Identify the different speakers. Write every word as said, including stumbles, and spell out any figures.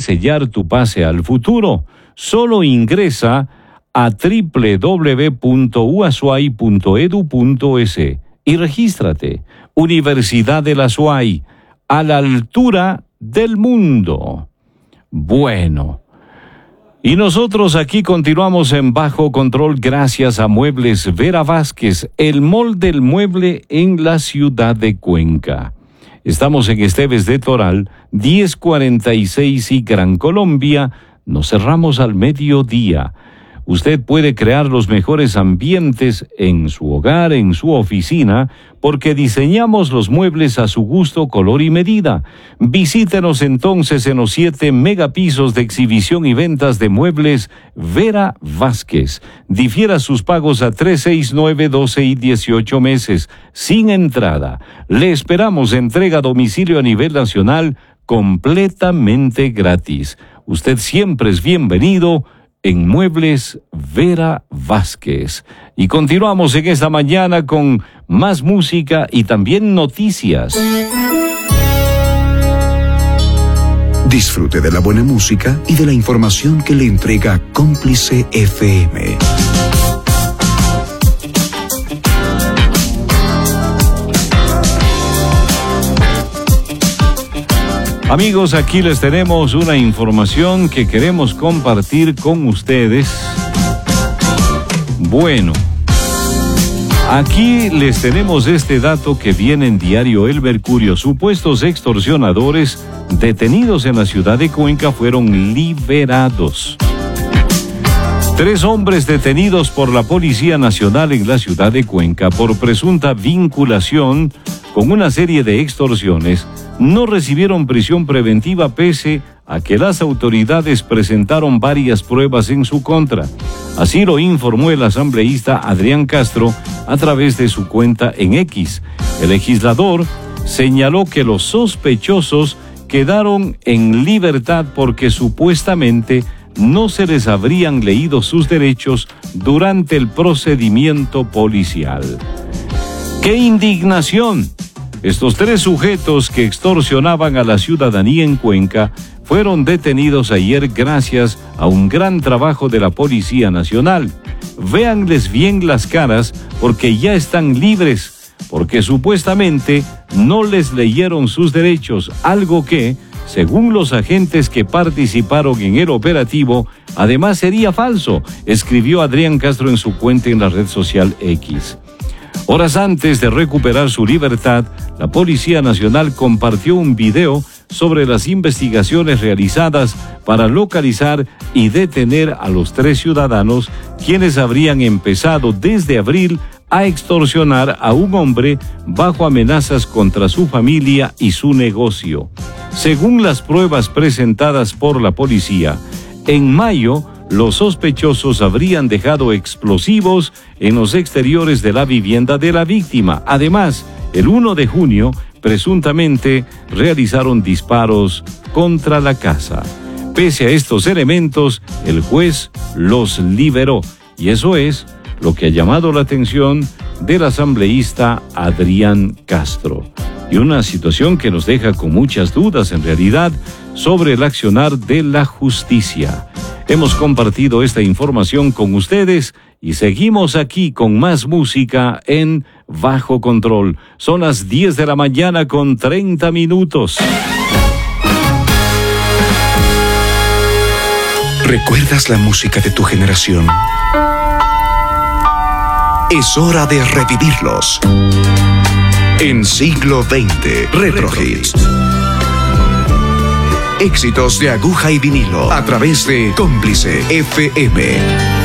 Speaker 1: sellar tu pase al futuro? Solo ingresa a doble u doble u doble u punto u a s u a y punto e d u punto e s y regístrate. Universidad de la SUAY, a la altura del mundo. Bueno, y nosotros aquí continuamos en Bajo Control gracias a Muebles Vera Vázquez, el mall del mueble en la ciudad de Cuenca. Estamos en Esteves de Toral, diez cuarenta y seis y Gran Colombia. Nos cerramos al mediodía. Usted puede crear los mejores ambientes en su hogar, en su oficina, porque diseñamos los muebles a su gusto, color y medida. Visítenos entonces en los siete megapisos de exhibición y ventas de muebles Vera Vázquez. Difiera sus pagos a tres, seis, nueve, doce y dieciocho meses, sin entrada. Le esperamos entrega a domicilio a nivel nacional, completamente gratis. Usted siempre es bienvenido en Muebles Vera Vázquez. Y continuamos en esta mañana con más música y también noticias.
Speaker 2: Disfrute de la buena música y de la información que le entrega Cómplice F M.
Speaker 1: Amigos, aquí les tenemos una información que queremos compartir con ustedes. Bueno, aquí les tenemos este dato que viene en Diario El Mercurio. Supuestos extorsionadores detenidos en la ciudad de Cuenca fueron liberados. Tres hombres detenidos por la Policía Nacional en la ciudad de Cuenca por presunta vinculación con una serie de extorsiones no recibieron prisión preventiva pese a que las autoridades presentaron varias pruebas en su contra. Así lo informó el asambleísta Adrián Castro a través de su cuenta en X. El legislador señaló que los sospechosos quedaron en libertad porque supuestamente no se les habrían leído sus derechos durante el procedimiento policial. ¡Qué indignación! Estos tres sujetos que extorsionaban a la ciudadanía en Cuenca fueron detenidos ayer gracias a un gran trabajo de la Policía Nacional. Véanles bien las caras porque ya están libres, porque supuestamente no les leyeron sus derechos, algo que, según los agentes que participaron en el operativo, además sería falso, escribió Adrián Castro en su cuenta en la red social X. Horas antes de recuperar su libertad, la Policía Nacional compartió un video sobre las investigaciones realizadas para localizar y detener a los tres ciudadanos quienes habrían empezado desde abril a extorsionar a un hombre bajo amenazas contra su familia y su negocio. Según las pruebas presentadas por la policía, en mayo, los sospechosos habrían dejado explosivos en los exteriores de la vivienda de la víctima. Además, el primero de junio, presuntamente realizaron disparos contra la casa. Pese a estos elementos, el juez los liberó. Y eso es lo que ha llamado la atención del asambleísta Adrián Castro. Y una situación que nos deja con muchas dudas, en realidad, sobre el accionar de la justicia. Hemos compartido esta información con ustedes y seguimos aquí con más música en Bajo Control. Son las diez de la mañana con treinta minutos.
Speaker 2: ¿Recuerdas la música de tu generación? Es hora de revivirlos. En Siglo veinte, Retro Hits. Éxitos de aguja y vinilo a través de Cómplice F M.